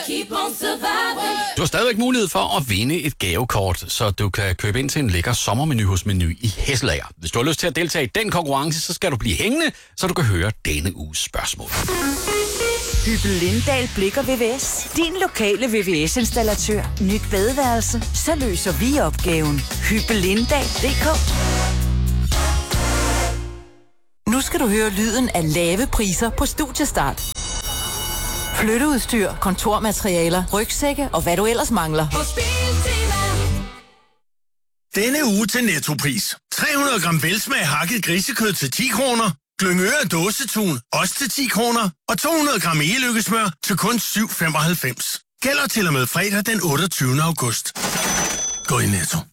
Du har stadigvæk mulighed for at vinde et gavekort, så du kan købe ind til en lækker sommermenu hos Meny i Hesselager. Hvis du har lyst til at deltage i den konkurrence, så skal du blive hængende, så du kan høre denne uges spørgsmål. Hyppel Lindahl Blik og VVS. Din lokale VVS-installatør. Nyt badeværelse. Så løser vi opgaven. Hyppellindahl.dk. Nu skal du høre lyden af lave priser på Studiestart. Flytteudstyr, kontormaterialer, rygsække og hvad du ellers mangler. Denne uge til Nettopris. 300 gram velsmag hakket grisekød til 10 kroner. Glyngøre dåsetun, også til 10 kroner. Og 200 gram e-lykkesmør til kun 7,95. Gælder til og med fredag den 28. august. Gå i Netto.